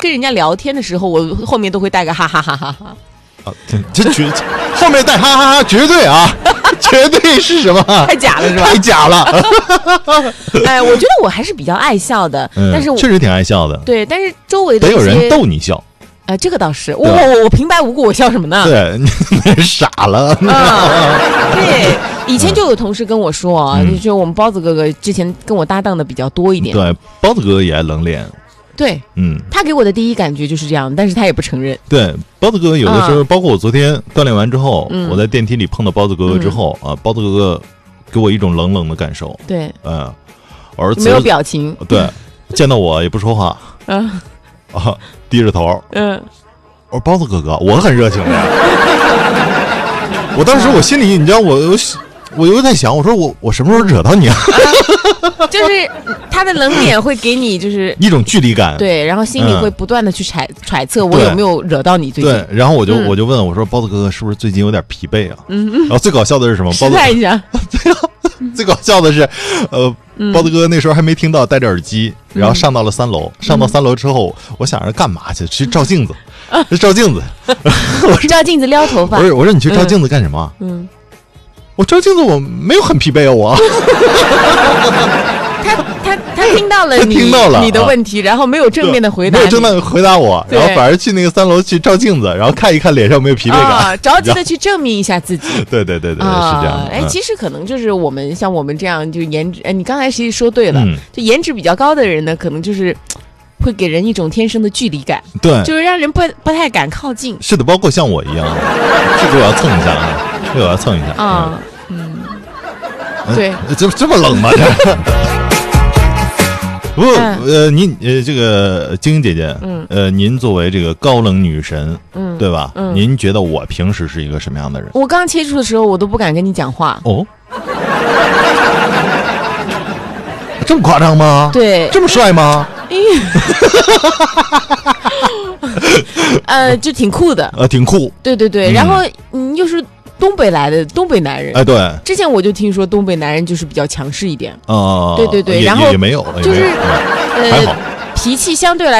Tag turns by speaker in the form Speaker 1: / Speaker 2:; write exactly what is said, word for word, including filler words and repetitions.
Speaker 1: 跟人家聊天的时候，我后面都会带个哈哈哈哈哈。
Speaker 2: 啊，这绝后面带哈哈哈，绝对啊，绝对是什么？
Speaker 1: 太假了是吧？
Speaker 2: 太假了。
Speaker 1: 哎，我觉得我还是比较爱笑的，
Speaker 2: 嗯、
Speaker 1: 但是我
Speaker 2: 确实挺爱笑的。
Speaker 1: 对，但是周围的
Speaker 2: 得有人逗你笑。
Speaker 1: 呃，这个倒是，我我我平白无故我笑什么呢？
Speaker 2: 对，你傻了。
Speaker 1: 啊，对，以前就有同事跟我说啊，嗯、就我们包子哥哥之前跟我搭档的比较多一点。
Speaker 2: 对，包子哥哥也爱冷脸。
Speaker 1: 对，
Speaker 2: 嗯，
Speaker 1: 他给我的第一感觉就是这样，但是他也不承认。
Speaker 2: 对，包子哥哥有的时候，
Speaker 1: 啊、
Speaker 2: 包括我昨天锻炼完之后，
Speaker 1: 嗯、
Speaker 2: 我在电梯里碰到包子哥哥之后、嗯、啊，包子哥哥给我一种冷冷的感受。
Speaker 1: 对，
Speaker 2: 嗯，我说
Speaker 1: 没有表情。
Speaker 2: 对，见到我也不说话。嗯，啊，低着头。
Speaker 1: 嗯，
Speaker 2: 我说包子哥哥，我很热情的呀。我当时我心里，你知道我我我又在想，我说我我什么时候惹到你啊？
Speaker 1: 就是他的冷脸会给你就是
Speaker 2: 一种距离感，
Speaker 1: 对，然后心里会不断的去揣、嗯、揣测我有没有惹到你最近。
Speaker 2: 对，然后我就、嗯、我就问我说包子哥哥是不是最近有点疲惫啊？嗯，然后最搞笑的是什么？包子
Speaker 1: 试探一下。
Speaker 2: 最搞笑的是，呃，嗯、包子哥哥那时候还没听到，戴着耳机，然后上到了三楼。嗯、上到三楼之后，我想着干嘛去？去照镜子，啊、照镜子。
Speaker 1: 我照镜子撩头发。
Speaker 2: 不是，我说你去照镜子干什么？嗯。嗯我照镜子，我没有很疲惫啊，我。
Speaker 1: 他他他听到了你
Speaker 2: 听到了
Speaker 1: 你的问题，啊、然后没有正面的回答，
Speaker 2: 没有正面回答我，然后反而去那个三楼去照镜子，然后看一看脸上没有疲惫感，
Speaker 1: 啊、着急的去证明一下自己。
Speaker 2: 对对对对，
Speaker 1: 啊、
Speaker 2: 是这样。
Speaker 1: 哎，其实可能就是我们像我们这样，就颜值，哎，你刚才其实说对了，
Speaker 2: 嗯、
Speaker 1: 就颜值比较高的人呢，可能就是会给人一种天生的距离感，
Speaker 2: 对，
Speaker 1: 就是让人不不太敢靠近。
Speaker 2: 是的，包括像我一样，这个我要蹭一下啊，这个我要蹭一下
Speaker 1: 啊。嗯，对，
Speaker 2: 这这么冷吗？这不过呃，您呃，这个晶晶姐姐，嗯，呃，您作为这个高冷女神，嗯，对吧？嗯，您觉得我平时是一个什么样的人？
Speaker 1: 我刚接触的时候，我都不敢跟你讲话。
Speaker 2: 哦，这么夸张吗？
Speaker 1: 对，
Speaker 2: 这么帅吗？
Speaker 1: 呃，就挺酷的，
Speaker 2: 呃，挺酷。
Speaker 1: 对对对，嗯、然后嗯，又是。东北来的东北男人，
Speaker 2: 哎，对，
Speaker 1: 之前我就听说东北男人就是比较强势一点，
Speaker 2: 哦、
Speaker 1: 呃，对对对，然后
Speaker 2: 也没有，
Speaker 1: 就是
Speaker 2: 嗯、
Speaker 1: 呃，
Speaker 2: 还好，
Speaker 1: 脾气相对来